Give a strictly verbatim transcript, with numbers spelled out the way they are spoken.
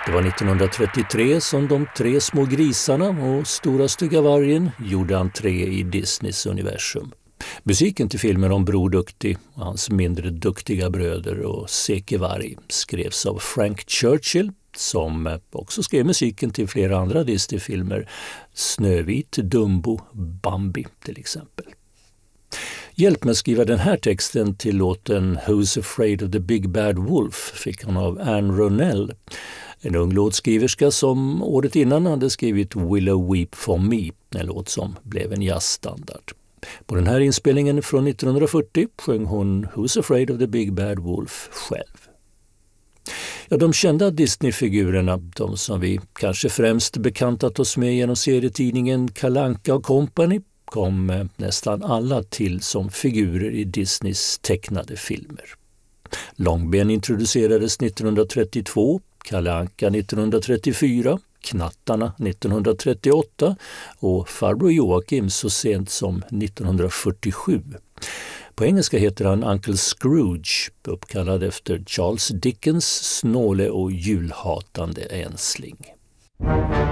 Det var nittonhundratrettiotre som de tre små grisarna och Stora stygga vargen gjorde entré i Disneys universum. Musiken till filmen om Bror Duktig och hans mindre duktiga bröder och Seke Varg skrevs av Frank Churchill, som också skrev musiken till flera andra Disney-filmer, Snövit, Dumbo, Bambi till exempel. Hjälp med att skriva den här texten till låten Who's Afraid of the Big Bad Wolf fick han av Anne Ronell, en ung låtskriverska som året innan hade skrivit Willow Weep for Me, en låt som blev en jazzstandard. På den här inspelningen från nittonhundrafyrtio sjöng hon Who's Afraid of the Big Bad Wolf själv. Ja, de kända Disney-figurerna, de som vi kanske främst bekantat oss med genom serietidningen Kalle Anka och Company, kom nästan alla till som figurer i Disneys tecknade filmer. Långben introducerades nittonhundratrettiotvå, Kalle Anka nittonhundratrettiofyra, Knattarna nittonhundratrettioåtta och Farbror Joakim så sent som nittonhundrafyrtiosju. På engelska heter han Uncle Scrooge, uppkallad efter Charles Dickens snåle och julhatande ensling.